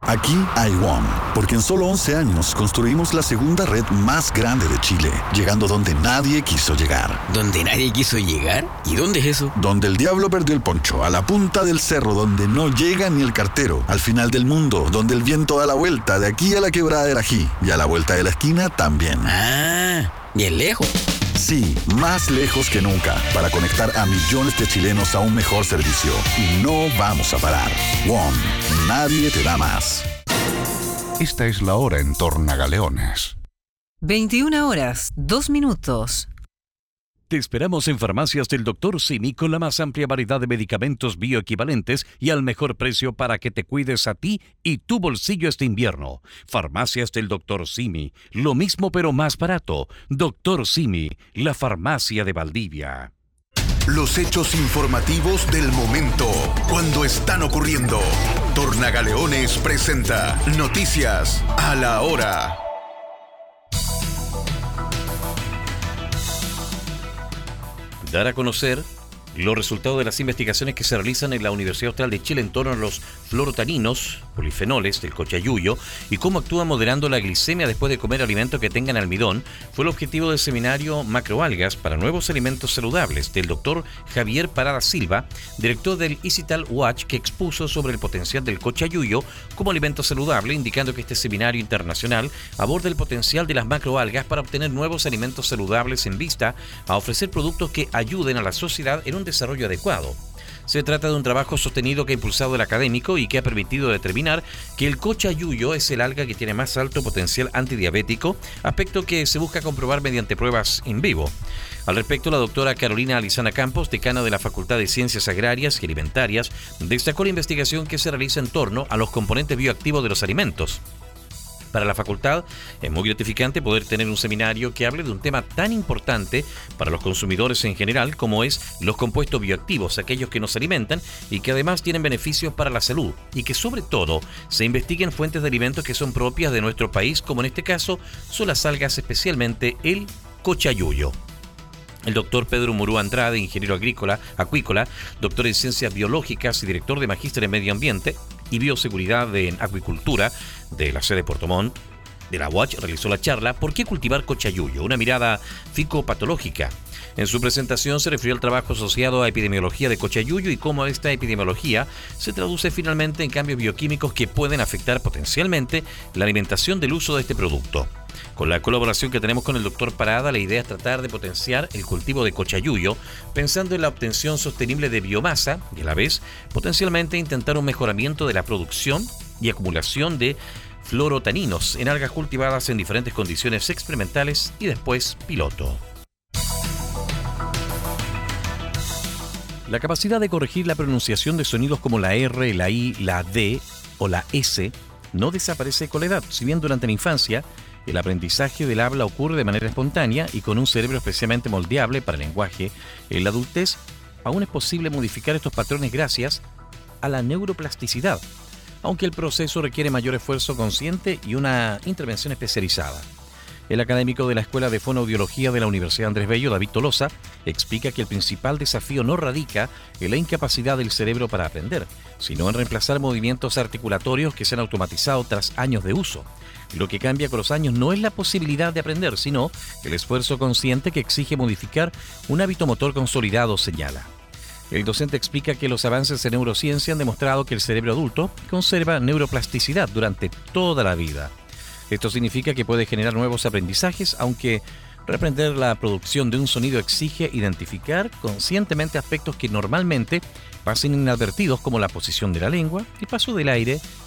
Aquí hay WOM, porque en solo 11 años construimos la segunda red más grande de Chile, llegando donde nadie quiso llegar. ¿Donde nadie quiso llegar? ¿Y dónde es eso? Donde el diablo perdió el poncho, a la punta del cerro, donde no llega ni el cartero, al final del mundo, donde el viento da la vuelta, de aquí a la quebrada del Ají, y a la vuelta de la esquina también. Ah, bien lejos. Sí, más lejos que nunca, para conectar a millones de chilenos a un mejor servicio. Y no vamos a parar. WOM, nadie te da más. Esta es la hora en Tornagaleones. 21 horas, 2 minutos. Te esperamos en Farmacias del Dr. Simi con la más amplia variedad de medicamentos bioequivalentes y al mejor precio para que te cuides a ti y tu bolsillo este invierno. Farmacias del Dr. Simi, lo mismo pero más barato. Dr. Simi, la farmacia de Valdivia. Los hechos informativos del momento, cuando están ocurriendo. Tornagaleones presenta Noticias a la Hora. Dar a conocer los resultados de las investigaciones que se realizan en la Universidad Austral de Chile en torno a los fluorotaninos, polifenoles del cochayuyo y cómo actúa moderando la glicemia después de comer alimentos que tengan almidón, fue el objetivo del seminario Macroalgas para nuevos alimentos saludables del doctor Javier Parada Silva, director del Isital Watch, que expuso sobre el potencial del cochayuyo como alimento saludable, indicando que este seminario internacional aborda el potencial de las macroalgas para obtener nuevos alimentos saludables en vista a ofrecer productos que ayuden a la sociedad en un desarrollo adecuado. Se trata de un trabajo sostenido que ha impulsado el académico y que ha permitido determinar que el cochayuyo es el alga que tiene más alto potencial antidiabético, aspecto que se busca comprobar mediante pruebas in vivo. Al respecto, la doctora Carolina Alizana Campos, decana de la Facultad de Ciencias Agrarias y Alimentarias, destacó la investigación que se realiza en torno a los componentes bioactivos de los alimentos. Para la facultad es muy gratificante poder tener un seminario que hable de un tema tan importante para los consumidores en general como es los compuestos bioactivos, aquellos que nos alimentan y que además tienen beneficios para la salud, y que sobre todo se investiguen fuentes de alimentos que son propias de nuestro país, como en este caso son las algas, especialmente el cochayuyo. El doctor Pedro Murú Andrade, ingeniero acuícola, doctor en ciencias biológicas y director de magíster en medio ambiente y bioseguridad en acuicultura de la sede Puerto Montt de la UACH, realizó la charla ¿Por qué cultivar cochayuyo? Una mirada fitopatológica. En su presentación se refirió al trabajo asociado a epidemiología de cochayuyo y cómo esta epidemiología se traduce finalmente en cambios bioquímicos que pueden afectar potencialmente la alimentación del uso de este producto. Con la colaboración que tenemos con el doctor Parada, la idea es tratar de potenciar el cultivo de cochayuyo, pensando en la obtención sostenible de biomasa y a la vez potencialmente intentar un mejoramiento de la producción y acumulación de fluorotaninos en algas cultivadas en diferentes condiciones experimentales y después piloto. La capacidad de corregir la pronunciación de sonidos como la R, la I, la D o la S no desaparece con la edad, si bien durante la infancia el aprendizaje del habla ocurre de manera espontánea y con un cerebro especialmente moldeable para el lenguaje. En la adultez aún es posible modificar estos patrones gracias a la neuroplasticidad, aunque el proceso requiere mayor esfuerzo consciente y una intervención especializada. El académico de la Escuela de Fonoaudiología de la Universidad Andrés Bello, David Tolosa, explica que el principal desafío no radica en la incapacidad del cerebro para aprender, sino en reemplazar movimientos articulatorios que se han automatizado tras años de uso. Lo que cambia con los años no es la posibilidad de aprender, sino el esfuerzo consciente que exige modificar un hábito motor consolidado, señala. El docente explica que los avances en neurociencia han demostrado que el cerebro adulto conserva neuroplasticidad durante toda la vida. Esto significa que puede generar nuevos aprendizajes, aunque reaprender la producción de un sonido exige identificar conscientemente aspectos que normalmente pasan inadvertidos, como la posición de la lengua, el paso del aire